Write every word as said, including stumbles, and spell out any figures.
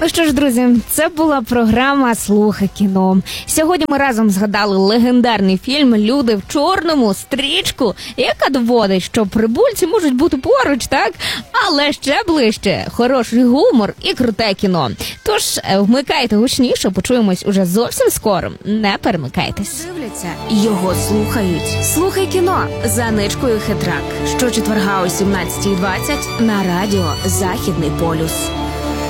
Ну що ж, друзі, це була програма «Слухай кіно». Сьогодні ми разом згадали легендарний фільм «Люди в чорному», стрічку, яка доводить, що прибульці можуть бути поруч, так? Але ще ближче, хороший гумор і круте кіно. Тож, вмикайте гучніше, почуємось уже зовсім скоро. Не перемикайтесь. Дивляться, його слухають. «Слухай кіно» за Ничкою Хитрак. Щочетверга о сімнадцятій двадцять на радіо «Західний полюс».